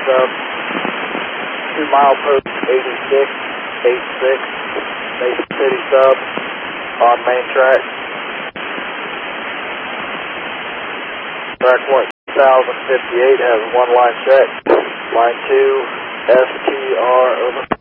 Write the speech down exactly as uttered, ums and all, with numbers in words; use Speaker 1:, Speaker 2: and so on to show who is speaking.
Speaker 1: sub. two mile post eighty-six, eighty-six, Mason City sub on main track. Track one thousand fifty-eight has one line check. Line two, S T R, over.